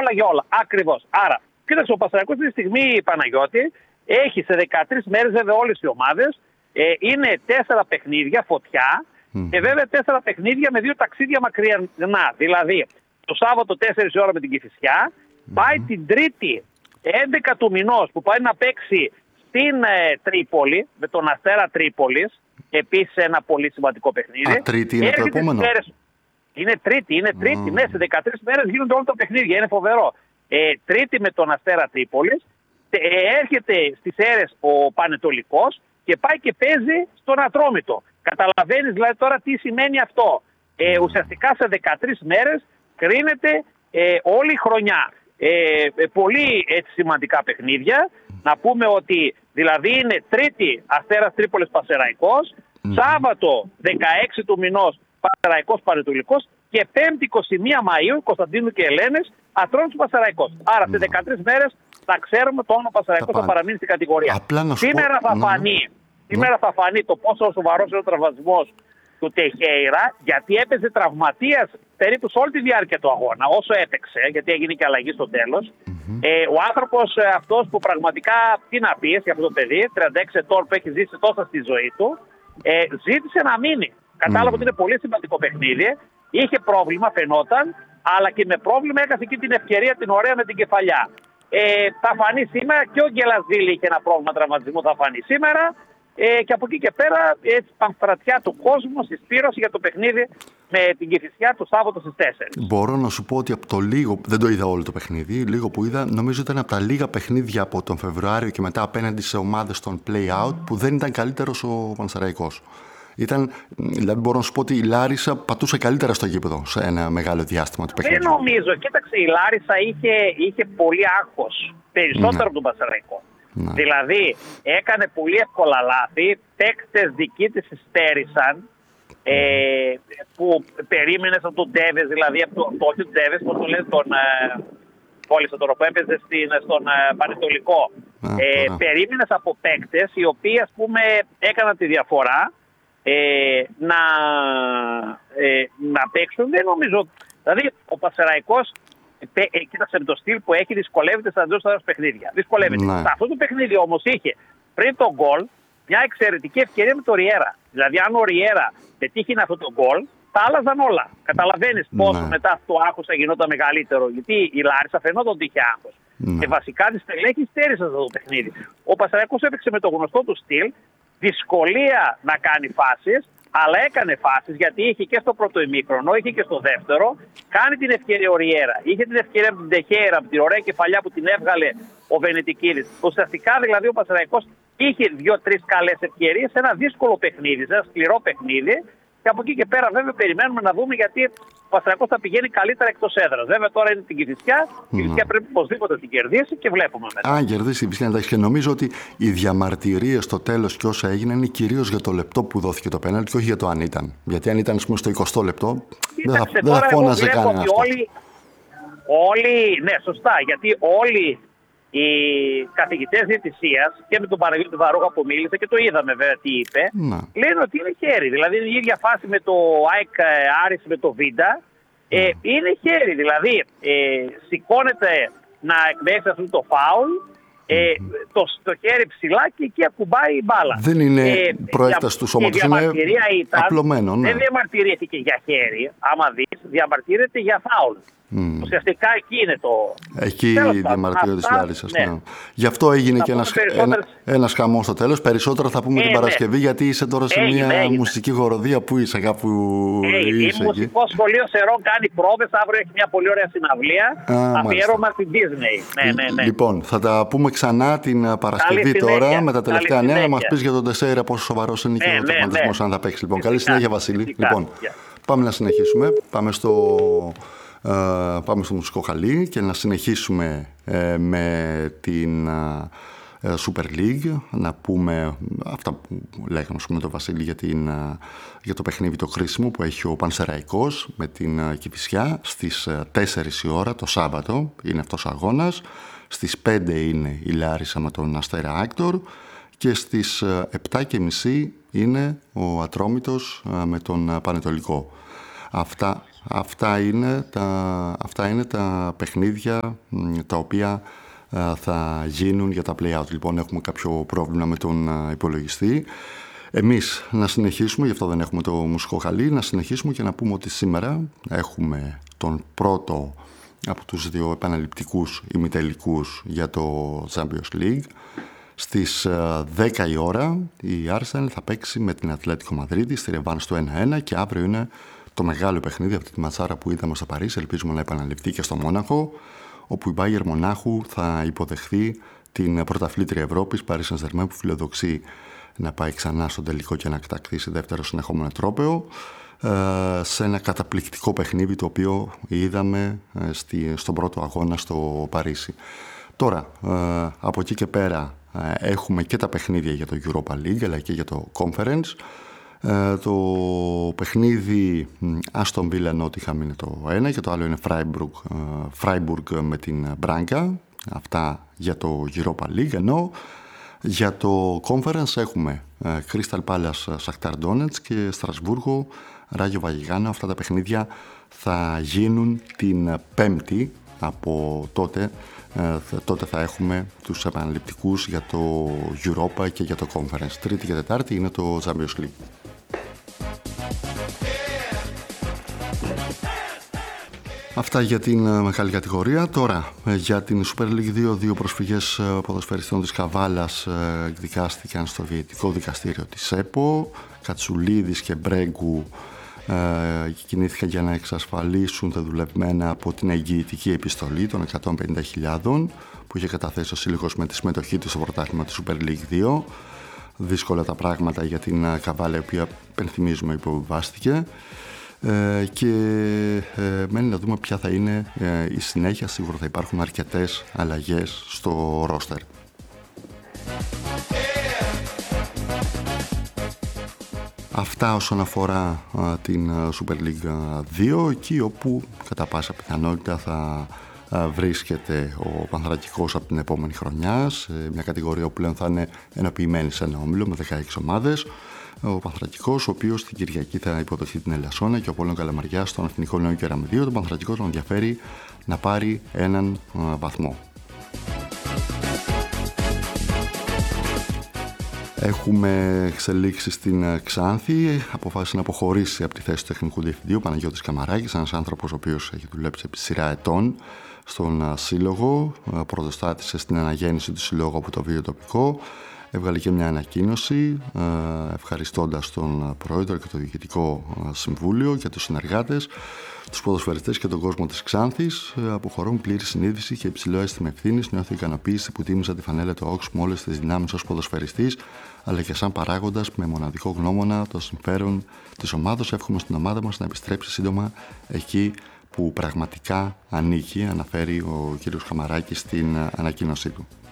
όλα για όλα. Ακριβώς. Άρα, κοίταξε, ο Πανσεραϊκός αυτή τη στιγμή, Παναγιώτη, έχει σε 13 μέρες, βέβαια όλες οι ομάδες, είναι 4 παιχνίδια φωτιά και βέβαια 4 παιχνίδια με 2 ταξίδια μακρινά. Δηλαδή, το Σάββατο 4 ώρα με την Κηφισιά, πάει την Τρίτη 11 του μηνός που πάει να παίξει στην Τρίπολη με τον Αστέρα Τρίπολης. Επίσης ένα πολύ σημαντικό παιχνίδι. Τρίτη είναι το επόμενο. Είναι Τρίτη. Ναι, σε 13 μέρες γίνονται όλα τα παιχνίδια. Είναι φοβερό. Τρίτη με τον Αστέρα Τρίπολης. Έρχεται στις Σέρρες ο Πανετολικός και πάει και παίζει στον Ατρόμητο. Καταλαβαίνεις δηλαδή τώρα τι σημαίνει αυτό. Ουσιαστικά σε 13 μέρες κρίνεται όλη η χρονιά. Πολύ έτσι, σημαντικά παιχνίδια. Να πούμε ότι δηλαδή είναι Τρίτη Αστέρας Τρίπολης Πανσεραϊκός, Σάββατο 16 του μηνός Πανσεραϊκός Πανετολικός και 5η 21 Μαΐου Κωνσταντίνου και Ελένες Ατρόμητος Πανσεραϊκός. Άρα σε 13 μέρες θα ξέρουμε το όνομα Πανσεραϊκός θα παραμείνει στην κατηγορία. Σήμερα θα φανεί το πόσο σοβαρός είναι ο τραυματισμός του Τεχέιρα, γιατί έπαιζε τραυματίας περίπου σε όλη τη διάρκεια του αγώνα, όσο έπαιξε, γιατί έγινε και αλλαγή στο τέλος. Ο άνθρωπος αυτός που πραγματικά, τι να πεις για αυτό το παιδί, 36 ετών που έχει ζήσει τόσα στη ζωή του, ζήτησε να μείνει. Κατάλαβα ότι είναι πολύ σημαντικό παιχνίδι, είχε πρόβλημα, φαινόταν, αλλά και με πρόβλημα έχασε εκεί την ευκαιρία την ωραία με την κεφαλιά. Θα φανεί σήμερα και ο Γκελασβίλη είχε ένα πρόβλημα τραυματισμού, θα φανεί σήμερα. Και από εκεί και πέρα, έτσι, πανστρατιά του κόσμου, συσπήρωση για το παιχνίδι με την Κηφισιά το Σάββατο στις 4. Μπορώ να σου πω ότι από το λίγο, δεν το είδα όλο το παιχνίδι, λίγο που είδα, νομίζω ήταν από τα λίγα παιχνίδια από τον Φεβρουάριο και μετά απέναντι σε ομάδες των play-out που δεν ήταν καλύτερος ο Πανσεραϊκός. Δηλαδή μπορώ να σου πω ότι η Λάρισα πατούσε καλύτερα στο γήπεδο σε ένα μεγάλο διάστημα του παιχνιδιού. Δεν νομίζω. Κοίταξε, η Λάρισα είχε πολύ άγχος, περισσότερο από τον Πανσεραϊκό. Δηλαδή έκανε πολύ εύκολα λάθη, παίκτες δικοί της υστέρησαν, που περίμενες από τον Ντέβες, δηλαδή από τον Ντέβες, πώς το λένε, τον οποίο έπαιζε στον Πανετολικό. Περίμενες από παίκτες οι οποίοι ας πούμε έκαναν τη διαφορά να παίξουν. Δεν νομίζω, δηλαδή ο Πανσεραϊκός, κοίταξε το στυλ που έχει, δυσκολεύεται στα εντός έδρας παιχνίδια. Δυσκολεύεται. Σε αυτό το παιχνίδι όμως είχε πριν τον γκολ μια εξαιρετική ευκαιρία με το Ριέρα. Δηλαδή, αν ο Ριέρα πετύχει αυτό το γκολ, τα άλλαζαν όλα. Καταλαβαίνεις πόσο μετά το άγχος θα γινόταν μεγαλύτερο. Γιατί η Λάρισα φαινόταν ότι είχε άγχος. Και βασικά τη στελέχη στέρισαν αυτό το παιχνίδι. Ο Πανσεραϊκός έπαιξε με το γνωστό του στυλ, δυσκολία να κάνει φάσεις. Αλλά έκανε φάσεις γιατί είχε και στο πρώτο ημίχρονο, είχε και στο δεύτερο. Κάνει την ευκαιρία ο Ριέρα. Είχε την ευκαιρία από την Τεχέιρα, από την ωραία κεφαλιά που την έβγαλε ο Βενετικίδης. Ουσιαστικά δηλαδή ο Πανσεραϊκός είχε 2-3 καλές ευκαιρίες σε ένα δύσκολο παιχνίδι, σε ένα σκληρό παιχνίδι. Και από εκεί και πέρα, βέβαια, περιμένουμε να δούμε γιατί ο Πανσεραϊκός θα πηγαίνει καλύτερα εκτός έδρας. Βέβαια, τώρα είναι την Κηφισιά. Η Κηφισιά πρέπει οπωσδήποτε να την κερδίσει και βλέπουμε μετά. Αν κερδίσει η Κηφισιά, εντάξει. Και νομίζω ότι οι διαμαρτυρίες στο τέλος και όσα έγιναν είναι κυρίως για το λεπτό που δόθηκε το πέναλτι και όχι για το αν ήταν. Γιατί αν ήταν, ας πούμε, στο 20ο λεπτό, δεν θα φώναζε κανένα. Ναι, σωστά. Γιατί όλοι οι καθηγητές διαιτησίας και με τον Παναγιώτη Βαρούγα που μίλησε και το είδαμε βέβαια τι είπε, λένε ότι είναι χέρι. Δηλαδή είναι η ίδια φάση με το ΑΕΚ Άρης με το Βίντα. Είναι χέρι. Δηλαδή σηκώνεται να εκμέσει αυτό το φάουλ, το χέρι ψηλά και εκεί ακουμπάει η μπάλα. Δεν είναι προέκταση του σώματος, είναι απλωμένο. Δεν διαμαρτυρήθηκε για χέρι, άμα δεις, διαμαρτύρεται για φάουλ. Ουσιαστικά εκεί είναι το. Εκεί η διαμαρτυρία της Λάρισσας. Ναι. Γι' αυτό έγινε και ένας χαμός στο τέλος. Περισσότερο θα πούμε την Παρασκευή, γιατί είσαι τώρα σε μια μουσική χοροδία. Πού είσαι, κάπου. Η μουσικό σχολείο Σερών κάνει πρόβες. Αύριο έχει μια πολύ ωραία συναυλία. Αφιέρωμα στην Disney. Ναι. Λοιπόν, θα τα πούμε ξανά την Παρασκευή τώρα με τα τελευταία νέα. Να μας πεις για τον Τεσέιρα πόσο σοβαρός είναι και ο τραυματισμός, αν θα παίξει. Λοιπόν, καλή συνέχεια, Βασίλη. Λοιπόν, πάμε να συνεχίσουμε. Πάμε στο μουσικό χαλί και να συνεχίσουμε με την Super League, να πούμε αυτά που λέγαμε με τον Βασίλη για το παιχνίδι το κρίσιμο που έχει ο Πανσεραϊκός με την Κηφισιά στις 4 η ώρα το Σάββατο είναι αυτός ο αγώνας, στις 5 είναι η Λάρισα με τον Αστέρα Άκτορ και στις 7:30 είναι ο Ατρόμητος με τον Πανετολικό. Αυτά Αυτά είναι τα παιχνίδια τα οποία θα γίνουν για τα play-out. Λοιπόν, έχουμε κάποιο πρόβλημα με τον υπολογιστή. Εμείς να συνεχίσουμε, γι' αυτό δεν έχουμε το μουσικό χαλί, να συνεχίσουμε και να πούμε ότι σήμερα έχουμε τον πρώτο από τους δύο επαναληπτικούς ημιτελικούς για το Champions League. Στις 10 η ώρα η Arsenal θα παίξει με την Ατλέτικο Μαδρίτη στη ρεβάνς του 1-1 και αύριο είναι το μεγάλο παιχνίδι, αυτή τη ματσάρα που είδαμε στο Παρίσι. Ελπίζουμε να επαναληφθεί και στο Μόναχο, όπου η Bayern Μονάχου θα υποδεχθεί την πρωταθλήτρια Ευρώπης, Paris Saint-Germain, που φιλοδοξεί να πάει ξανά στον τελικό και να κατακτήσει δεύτερο συνεχόμενο τρόπαιο, σε ένα καταπληκτικό παιχνίδι το οποίο είδαμε στον πρώτο αγώνα στο Παρίσι. Τώρα, από εκεί και πέρα έχουμε και τα παιχνίδια για το Europa League αλλά και για το Conference. Το παιχνίδι Aston Villa Nottingham είναι το ένα και το άλλο είναι Freiburg με την Braga. Αυτά για το Europa League, ενώ για το Conference έχουμε Crystal Palace Shakhtar Donetsk και Στρασβούργο Ράγιο Βαγιγάνο. Αυτά τα παιχνίδια θα γίνουν την Πέμπτη. Από τότε θα έχουμε τους επαναληπτικούς για το Europa και για το Conference. Τρίτη και Τετάρτη είναι το Champions League. Αυτά για την μεγάλη κατηγορία. Τώρα για την Super League 2, δύο προσφυγές ποδοσφαιριστών της Καβάλας εκδικάστηκαν στο Βιετικό Δικαστήριο της ΕΠΟ. Κατσουλίδης και Μπρέγκου κινήθηκαν για να εξασφαλίσουν τα δουλευμένα από την εγγυητική επιστολή των 150.000 που είχε καταθέσει ο σύλλογος με τη συμμετοχή του στο πρωτάθλημα της Super League 2. Δύσκολα τα πράγματα για την Καβάλα, η οποία, πενθυμίζουμε, υποβιβάστηκε. Και μένει να δούμε ποια θα είναι η συνέχεια. Σίγουρα θα υπάρχουν αρκετές αλλαγές στο ρόστερ. Αυτά όσον αφορά την Super League 2, εκεί όπου κατά πάσα πιθανότητα θα βρίσκεται ο Πανθρακικός από την επόμενη χρονιά, σε μια κατηγορία που πλέον θα είναι ενοποιημένη σε ένα όμιλο με 16 ομάδες. Ο Πανθρακικός, ο οποίος την Κυριακή θα υποδεχθεί την Ελασσόνα και ο Απόλλων Καλαμαριάς στον Εθνικό Νέο Κεραμιδίο. Τον Πανθρακικό τον ενδιαφέρει να πάρει έναν βαθμό. Έχουμε εξελίξει στην Ξάνθη. Αποφάσισε να αποχωρήσει από τη θέση του τεχνικού διευθυντή ο Παναγιώτης Καμαράκης, ένας άνθρωπος ο οποίος έχει δουλέψει επί σειρά ετών στον Σύλλογο. Πρωτοστάτησε στην αναγέννηση του Συλλόγου από το βιοτοπικό. Έβγαλε και μια ανακοίνωση ευχαριστώντας τον Πρόεδρο και το Διοικητικό Συμβούλιο και τους συνεργάτες, τους ποδοσφαιριστές και τον κόσμο της Ξάνθης. Αποχωρούν πλήρη συνείδηση και υψηλό αίσθημα ευθύνης. Νιώθω ικανοποίηση που τίμησα τη φανέλα του ΑΟΚΣ με όλες τις δυνάμεις ως ποδοσφαιριστής, αλλά και σαν παράγοντας με μοναδικό γνώμονα το συμφέρον της ομάδας. Εύχομαι στην ομάδα μας να επιστρέψει σύντομα εκεί που πραγματικά ανήκει, αναφέρει ο κ. Καμαράκης στην ανακοίνωσή του.